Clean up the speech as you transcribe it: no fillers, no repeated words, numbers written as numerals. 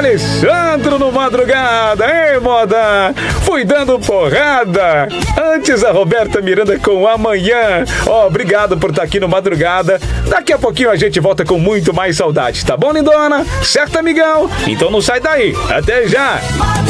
Alessandro no Madrugada, hein, moda? Fui dando porrada. Antes a Roberta Miranda com Amanhã. Ó, obrigado por estar aqui no Madrugada. Daqui a pouquinho a gente volta com muito mais saudade, tá bom, lindona? Certo, amigão? Então não sai daí. Até já.